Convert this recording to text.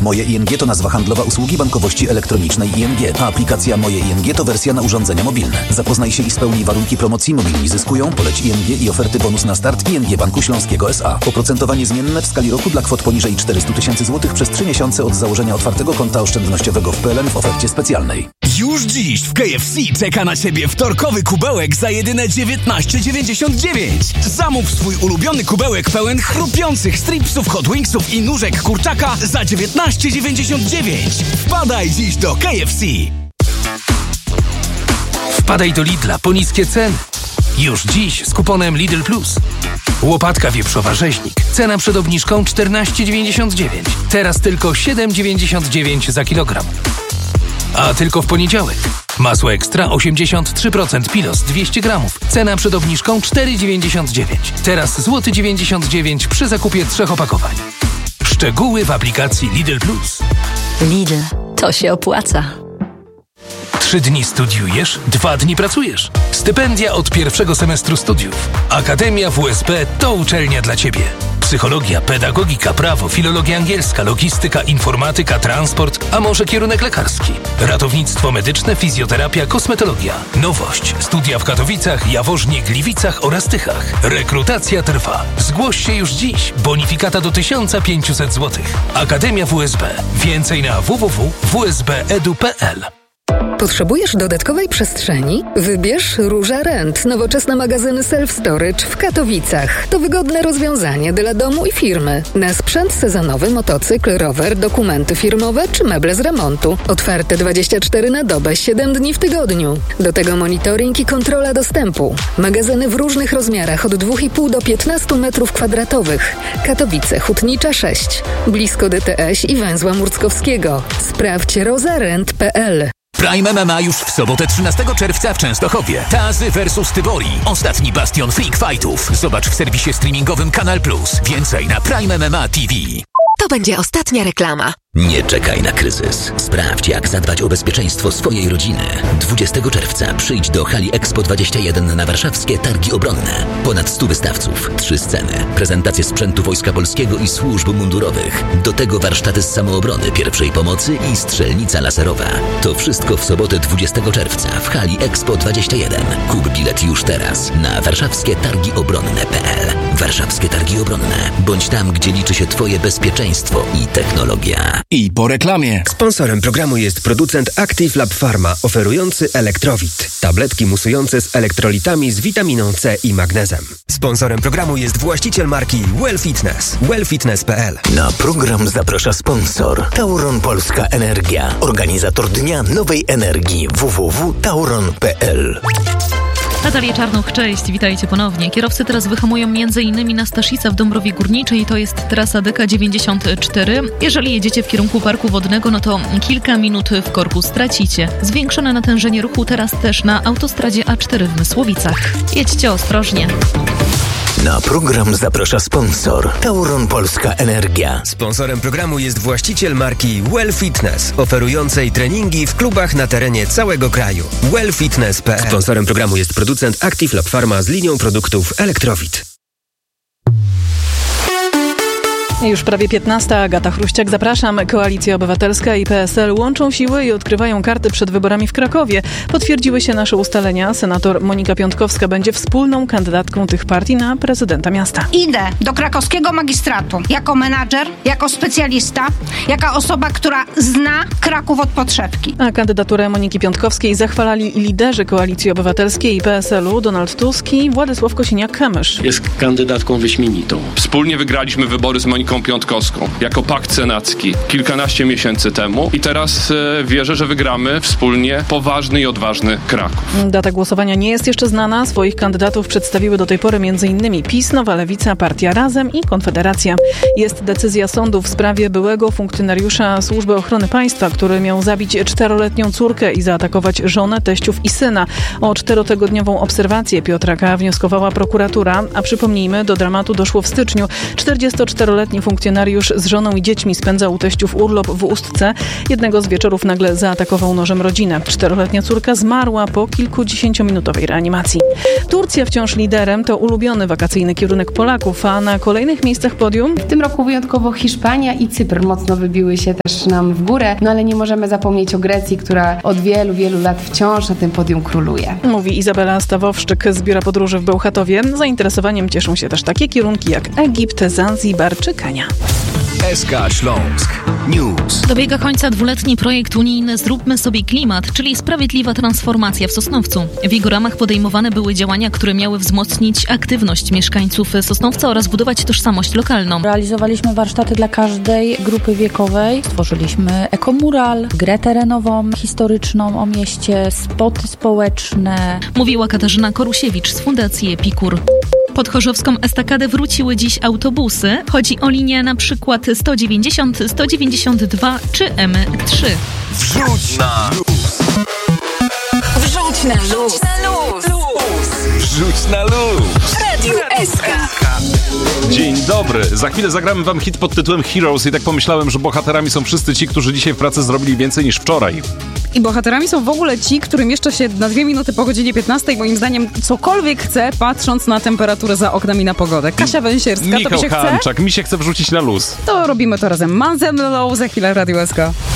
Moje ING to nazwa handlowa usługi bankowości elektronicznej ING, a aplikacja Moje ING to wersja na urządzenia mobilne. Zapoznaj się i spełnij warunki promocji Mobilni Zyskują, poleć ING i oferty bonus na start ING Banku Śląskiego S.A. Oprocentowanie zmienne w skali roku dla kwot poniżej 400 000 złotych przez 3 miesiące od założenia otwartego konta oszczędnościowego w PLN w ofercie specjalnej. Już dziś w KFC czeka na Ciebie wtorkowy kubełek za jedyne 19,99. Zamów swój ulubiony kubełek pełen chrupiących stripsów, hot wingsów i nóżek kurczaka za 19,99. Wpadaj dziś do KFC. Wpadaj do Lidla po niskie ceny. Już dziś z kuponem Lidl Plus. Łopatka wieprzowa rzeźnik. Cena przed obniżką 14,99. Teraz tylko 7,99 za kilogram. A tylko w poniedziałek. Masło ekstra 83% Pilos 200 gramów. Cena przed obniżką 4,99. Teraz złoty 99 przy zakupie 3 opakowań. Szczegóły w aplikacji Lidl Plus. Lidl, to się opłaca. 3 dni studiujesz, 2 dni pracujesz. Stypendia od pierwszego semestru studiów. Akademia WSB to uczelnia dla Ciebie. Psychologia, pedagogika, prawo, filologia angielska, logistyka, informatyka, transport, a może kierunek lekarski. Ratownictwo medyczne, fizjoterapia, kosmetologia. Nowość. Studia w Katowicach, Jaworznie, Gliwicach oraz Tychach. Rekrutacja trwa. Zgłoś się już dziś. Bonifikata do 1500 zł. Akademia WSB. Więcej na www.wsbedu.pl. Potrzebujesz dodatkowej przestrzeni? Wybierz Róża Rent, nowoczesne magazyny self-storage w Katowicach. To wygodne rozwiązanie dla domu i firmy. Na sprzęt sezonowy, motocykl, rower, dokumenty firmowe czy meble z remontu. Otwarte 24 na dobę, 7 dni w tygodniu. Do tego monitoring i kontrola dostępu. Magazyny w różnych rozmiarach od 2,5 do 15 m2. Katowice, Hutnicza 6. Blisko DTS i węzła Murckowskiego. Sprawdź rozarent.pl. Prime MMA już w sobotę 13 czerwca w Częstochowie. Tazy vs Tybori. Ostatni bastion freak fightów. Zobacz w serwisie streamingowym Kanal Plus. Więcej na Prime MMA TV. To będzie ostatnia reklama. Nie czekaj na kryzys. Sprawdź, jak zadbać o bezpieczeństwo swojej rodziny. 20 czerwca przyjdź do hali Expo 21 na warszawskie Targi Obronne. Ponad 100 wystawców, 3 sceny, prezentacje sprzętu Wojska Polskiego i służb mundurowych. Do tego warsztaty z samoobrony, pierwszej pomocy i strzelnica laserowa. To wszystko w sobotę 20 czerwca w hali Expo 21. Kup bilet już teraz na warszawskietargiobronne.pl. Warszawskie Targi Obronne. Bądź tam, gdzie liczy się Twoje bezpieczeństwo i technologia. I po reklamie. Sponsorem programu jest producent Active Lab Pharma, oferujący Elektrowit. Tabletki musujące z elektrolitami z witaminą C i magnezem. Sponsorem programu jest właściciel marki Well Fitness. wellfitness.pl. Na program zaprasza sponsor Tauron Polska Energia. Organizator Dnia Nowej Energii www.tauron.pl. Natalia Czarnuch, cześć, witajcie ponownie. Kierowcy teraz wyhamują m.in. na Staszica w Dąbrowie Górniczej, to jest trasa DK94. Jeżeli jedziecie w kierunku Parku Wodnego, no to kilka minut w korku stracicie. Zwiększone natężenie ruchu teraz też na autostradzie A4 w Mysłowicach. Jedźcie ostrożnie. Na program zaprasza sponsor Tauron Polska Energia. Sponsorem programu jest właściciel marki Well Fitness, oferującej treningi w klubach na terenie całego kraju. wellfitness.pl. Sponsorem programu jest producent Active Lab Pharma z linią produktów Elektrowit. Już prawie 15. Agata Chruściak, zapraszam. Koalicja Obywatelska i PSL łączą siły i odkrywają karty przed wyborami w Krakowie. Potwierdziły się nasze ustalenia. Senator Monika Piątkowska będzie wspólną kandydatką tych partii na prezydenta miasta. Idę do krakowskiego magistratu jako menadżer, jako specjalista, jako osoba, która zna Kraków od podszewki. A kandydaturę Moniki Piątkowskiej zachwalali liderzy Koalicji Obywatelskiej i PSL-u Donald Tusk i Władysław Kosiniak-Kamysz. Jest kandydatką wyśmienitą. Wspólnie wygraliśmy wybory z Moniką Piątkowską jako pakt senacki kilkanaście miesięcy temu i teraz wierzę, że wygramy wspólnie poważny i odważny Kraków. Data głosowania nie jest jeszcze znana. Swoich kandydatów przedstawiły do tej pory m.in. PiS, Nowa Lewica, Partia Razem i Konfederacja. Jest decyzja sądu w sprawie byłego funkcjonariusza Służby Ochrony Państwa, który miał zabić 4-letnią córkę i zaatakować żonę, teściów i syna. O 4-tygodniową obserwację Piotra K. wnioskowała prokuratura, a przypomnijmy, do dramatu doszło w styczniu. 44-letni funkcjonariusz z żoną i dziećmi spędzał u teściów urlop w Ustce. Jednego z wieczorów nagle zaatakował nożem rodzinę. 4-letnia córka zmarła po kilkudziesięciominutowej reanimacji. Turcja wciąż liderem, to ulubiony wakacyjny kierunek Polaków, a na kolejnych miejscach podium? W tym roku wyjątkowo Hiszpania i Cypr mocno wybiły się też nam w górę, no ale nie możemy zapomnieć o Grecji, która od wielu, wielu lat wciąż na tym podium króluje. Mówi Izabela Stawowszczyk z Biura Podróży w Bełchatowie. Zainteresowaniem cieszą się też takie kierunki jak Egipt, Zanzibar czy Kenia. SK Śląsk News. Dobiega końca 2-letni projekt unijny Zróbmy sobie klimat, czyli sprawiedliwa transformacja w Sosnowcu. W jego ramach podejmowane były działania, które miały wzmocnić aktywność mieszkańców Sosnowca oraz budować tożsamość lokalną. Realizowaliśmy warsztaty dla każdej grupy wiekowej. Stworzyliśmy ekomural, grę terenową, historyczną o mieście, spoty społeczne. Mówiła Katarzyna Korusiewicz z Fundacji Epikur. Pod chorzowską estakadę wróciły dziś autobusy. Chodzi o linię na przykład 190, 192 czy M3. Wrzuć na luz. Wrzuć na luz. Wrzuć na luz. Radio SK. Dzień dobry. Za chwilę zagramy wam hit pod tytułem Heroes i tak pomyślałem, że bohaterami są wszyscy ci, którzy dzisiaj w pracy zrobili więcej niż wczoraj. I bohaterami są w ogóle ci, którym jeszcze się na 2 minuty po godzinie 15, moim zdaniem, cokolwiek chce, patrząc na temperaturę za oknem i na pogodę. Kasia Węsierska, Michał to mi się Hanczak, chce? mi się chce wrzucić na luz. To robimy to razem. Manzem Low, za chwilę Radio SK.